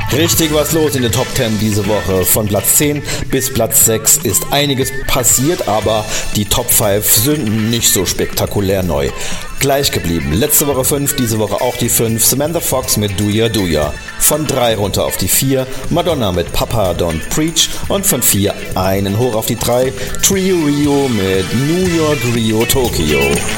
Richtig was los in der Top 10 diese Woche. Von Platz 10 bis Platz 6 ist einiges passiert, aber die Top 5 sind nicht so spektakulär neu. Gleich geblieben. Letzte Woche 5, diese Woche auch die 5. Samantha Fox mit Do Ya Do Ya. Von 3 runter auf die 4. Madonna mit Papa Don't Preach. Und von 4 einen hoch auf die 3. Trio Rio mit New York, Rio, Tokyo.